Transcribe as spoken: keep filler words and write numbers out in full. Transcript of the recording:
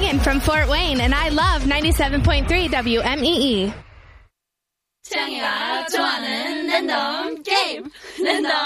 Ryan from Fort Wayne, and I love ninety-seven point three W M E E. 태양이가 좋아하는 랜덤 게임 랜덤